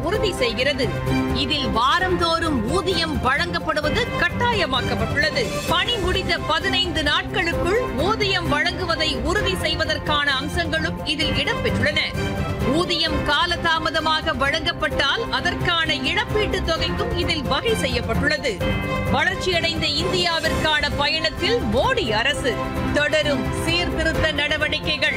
உறுதி செய்கிறது. இதில் வாரந்தோறும் ஊதியம் வழங்கப்படுவது கட்டாயமாக்கப்பட்டுள்ளது. பணி முடிந்த 15 நாட்களுக்குள் ஊதியம் வழங்குவதை உறுதி செய்வதற்கான அம்சங்களும் இதில் இடம்பெற்றுள்ளன. ஊதியம் காலதாமதமாக வழங்கப்பட்டால் அதற்கான இழப்பீட்டுத் தொகைக்கும் இதில் வகை செய்யப்பட்டுள்ளது. வளர்ச்சியடைந்த இந்தியாவிற்கான பயணத்தில் மோடி அரசு தொடரும் சீர்திருத்த நடவடிக்கைகள்.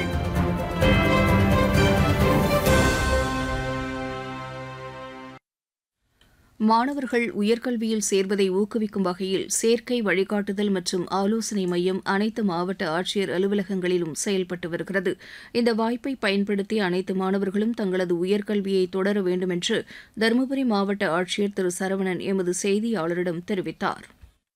மாணவர்கள் உயர்கல்வியில் சேர்வதை ஊக்குவிக்கும் வகையில் சேர்க்கை வழிகாட்டுதல் மற்றும் ஆலோசனை மையம் அனைத்து மாவட்ட ஆட்சியர் அலுவலகங்களிலும் செயல்பட்டு வருகிறது. இந்த வாய்ப்பை பயன்படுத்தி அனைத்து மாணவர்களும் தங்களது உயர்கல்வியை தொடர வேண்டும் என்று தருமபுரி மாவட்ட ஆட்சியர் திரு சரவணன் எமது செய்தியாளரிடம் தெரிவித்தார்.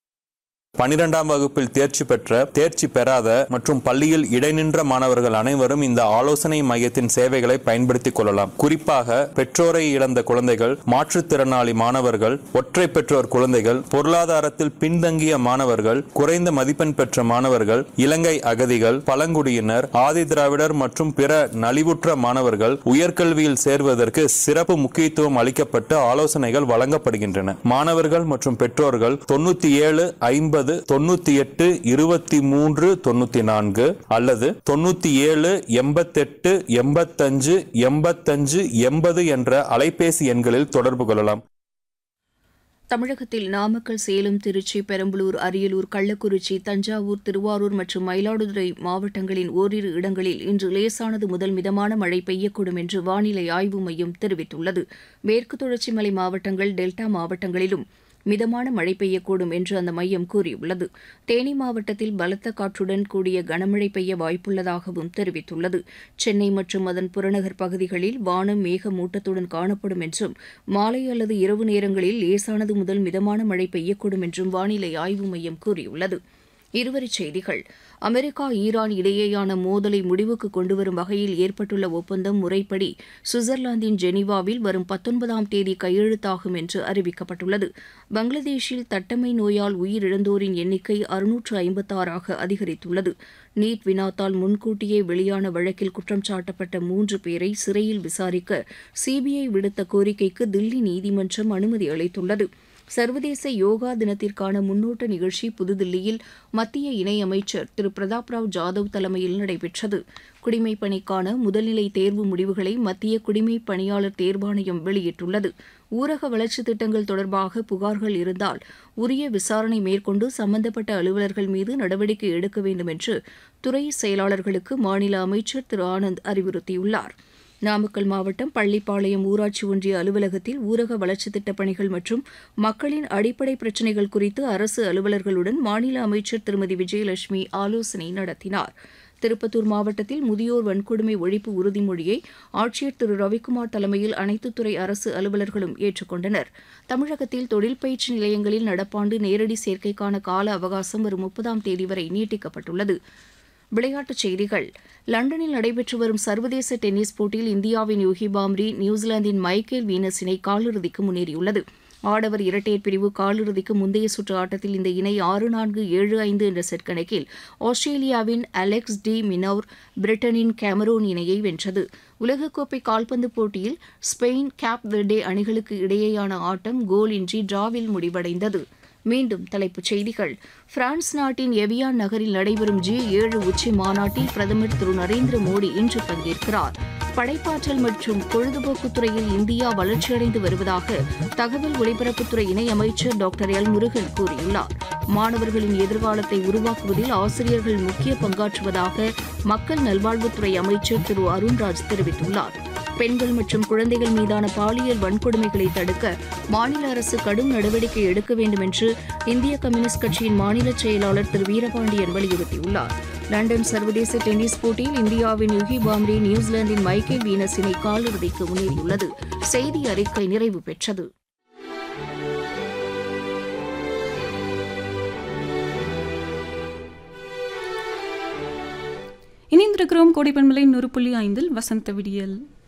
12ஆம் வகுப்பில் தேர்ச்சி பெற்ற, தேர்ச்சி பெறாத மற்றும் பள்ளியில் இடைநின்ற மாணவர்கள் அனைவரும் இந்த ஆலோசனை மையத்தின் சேவைகளை பயன்படுத்திக் கொள்ளலாம். குறிப்பாக பெற்றோரை இழந்த குழந்தைகள், மாற்றுத்திறனாளி மாணவர்கள், ஒற்றை பெற்றோர் குழந்தைகள், பொருளாதாரத்தில் பின்தங்கிய மாணவர்கள், குறைந்த மதிப்பெண் பெற்ற மாணவர்கள், இலங்கை அகதிகள், பழங்குடியினர், ஆதி திராவிடர் மற்றும் பிற நலிவுற்ற மாணவர்கள் உயர்கல்வியில் சேர்வதற்கு சிறப்பு முக்கியத்துவம் அளிக்கப்பட்டு ஆலோசனைகள் வழங்கப்படுகின்றன. மாணவர்கள் மற்றும் பெற்றோர்கள் 97 50 98 23 94 அல்லது 97 88 85 85 80 என்ற அலைபேசி எண்களில் தொடர்பு கொள்ளலாம். தமிழகத்தில் நாமக்கல், சேலம், திருச்சி, பெரம்பலூர், அரியலூர், கள்ளக்குறிச்சி, தஞ்சாவூர், திருவாரூர் மற்றும் மயிலாடுதுறை மாவட்டங்களின் ஓரிரு இடங்களில் இன்று லேசானது முதல் மிதமான மழை பெய்யக்கூடும் என்று வானிலை ஆய்வு மையம் தெரிவித்துள்ளது. மேற்கு தொடர்ச்சி மலை மாவட்டங்கள், டெல்டா மாவட்டங்களிலும் மிதமான மழை பெய்யக்கூடும் என்று அந்த மையம் கூறியுள்ளது. தேனி மாவட்டத்தில் பலத்த காற்றுடன் கூடிய கனமழை பெய்ய வாய்ப்புள்ளதாகவும் தெரிவித்துள்ளது. சென்னை மற்றும் அதன் புறநகர் பகுதிகளில் வானம் மேகமூட்டத்துடன் காணப்படும் என்றும் மாலை அல்லது இரவு நேரங்களில் லேசானது முதல் மிதமான மழை பெய்யக்கூடும் என்றும் வானிலை ஆய்வு மையம் கூறியுள்ளது. இருவரிச் செய்திகள். அமெரிக்கா, ஈரான் இடையேயான மோதலை முடிவுக்கு கொண்டுவரும் வகையில் ஏற்பட்டுள்ள ஒப்பந்தம் முறைப்படி சுவிட்சர்லாந்தின் ஜெனீவாவில் வரும் 19ஆம் தேதி கையெழுத்தாகும் என்று அறிவிக்கப்பட்டுள்ளது. பங்களாதேஷில் தட்டம்மை நோயால் உயிரிழந்தோரின் எண்ணிக்கை 656ஆக அதிகரித்துள்ளது. நீட் வினாத்தால் முன்கூட்டியே வெளியான வழக்கில் குற்றம் சாட்டப்பட்ட 3 பேரை சிறையில் விசாரிக்க சிபிஐ விடுத்த கோரிக்கைக்கு தில்லி நீதிமன்றம் அனுமதி அளித்துள்ளது. சர்வதேச யோகா தினத்திற்கான முன்னோட்ட நிகழ்ச்சி புதுதில்லியில் மத்திய இணையமைச்சர் திரு பிரதாப் ராவ் ஜாதவ் தலைமையில் நடைபெற்றது. குடிமைப் பணிக்கான முதல்நிலை தேர்வு முடிவுகளை மத்திய குடிமைப் பணியாளர் தேர்வாணையம் வெளியிட்டுள்ளது. ஊரக வளர்ச்சித் திட்டங்கள் தொடர்பாக புகார்கள் இருந்தால் உரிய விசாரணை மேற்கொண்டு சம்பந்தப்பட்ட அலுவலர்கள் மீது நடவடிக்கை எடுக்க வேண்டும் என்று துறை செயலாளர்களுக்கு மாநில அமைச்சர் திரு ஆனந்த் அறிவுறுத்தியுள்ளார். நாமக்கல் மாவட்டம் பள்ளிப்பாளையம் ஊராட்சி ஒன்றிய அலுவலகத்தில் ஊரக வளர்ச்சித் திட்டப் பணிகள் மற்றும் மக்களின் அடிப்படை பிரச்சினைகள் குறித்து அரசு அலுவலர்களுடன் மாநில அமைச்சர் திருமதி விஜயலட்சுமி ஆலோசனை நடத்தினார். திருப்பத்தூர் மாவட்டத்தில் முதியோர் வன்கொடுமை ஒழிப்பு உறுதிமொழியை ஆட்சியர் திரு ரவிக்குமார் தலைமையில் அனைத்து துறை அரசு அலுவலர்களும் ஏற்றுக்கொண்டனர். தமிழகத்தில் தொழில் பயிற்சி நிலையங்களில் நடப்பாண்டு நேரடி சேர்க்கைக்கான கால அவகாசம் வரும் 30ஆம் தேதி வரை நீட்டிக்கப்பட்டுள்ளது. விளையாட்டுச் செய்திகள். லண்டனில் நடைபெற்று வரும் சர்வதேச டென்னிஸ் போட்டியில் இந்தியாவின் யூகி பாம்ரி நியூசிலாந்தின் மைக்கேல் வீனஸ் இணை காலிறுதிக்கு முன்னேறியுள்ளது. ஆடவர் இரட்டையர் பிரிவு காலிறுதிக்கு முந்தைய சுற்று ஆட்டத்தில் இந்த இணை 6-4, 7-5 என்ற செட் கணக்கில் ஆஸ்திரேலியாவின் அலெக்ஸ் டி மினோர் பிரிட்டனின் கேமரோன் இணையை வென்றது. உலகக்கோப்பை கால்பந்து போட்டியில் ஸ்பெயின், கேப் வெர்டே அணிகளுக்கு இடையேயான ஆட்டம் கோல் இன்றி டிராவில் முடிவடைந்தது. மீண்டும் தலைப்புச் செய்திகள். பிரான்ஸ் நாட்டின் எவியான் நகரில் நடைபெறும் G7 உச்சி மாநாட்டில் பிரதமர் திரு நரேந்திர மோடி இன்று பங்கேற்கிறார். படைப்பாற்றல் மற்றும் பொழுதுபோக்குத் துறையில் இந்தியா வளர்ச்சியடைந்து வருவதாக தகவல் ஒலிபரப்புத்துறை இணையமைச்சர் டாக்டர் எல் முருகன் கூறியுள்ளார். மாணவர்களின் எதிர்காலத்தை உருவாக்குவதில் ஆசிரியர்கள் முக்கிய பங்காற்றுவதாக மக்கள் நல்வாழ்வுத்துறை அமைச்சர் திரு அருண்ராஜ் தெரிவித்துள்ளார். பெண்கள் மற்றும் குழந்தைகள் மீதான பாலியல் வன்கொடுமைகளை தடுக்க மாநில அரசு கடும் நடவடிக்கை எடுக்க வேண்டும் என்று இந்திய கம்யூனிஸ்ட் கட்சியின் மாநில செயலாளர் திரு வீரபாண்டியன் வலியுறுத்தியுள்ளார். லண்டன் சர்வதேச டென்னிஸ் போட்டியில் இந்தியாவின் யூகி பாம்ரி நியூசிலாந்தின் மைக்கேல் வீனஸ் இணை காலிறுதிக்கு முன்னேறியுள்ளது. செய்தி அறிக்கை நிறைவு பெற்றது. இணைந்திருக்கிறோம் கோடைப்பண்பலை 100.5 வசந்த விடியல்.